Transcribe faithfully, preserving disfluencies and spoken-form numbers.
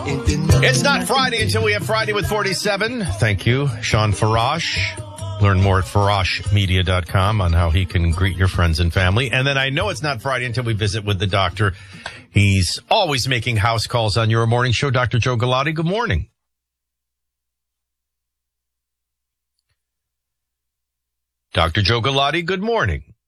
It's not Friday until we have Friday with forty-seven. Thank you, Sean Farash. Learn more at farash media dot com on how he can greet your friends and family. And then I know it's not Friday until we visit with the doctor. He's always making house calls on your morning show. Doctor Joe Galati, good morning. Doctor Joe Galati, good morning.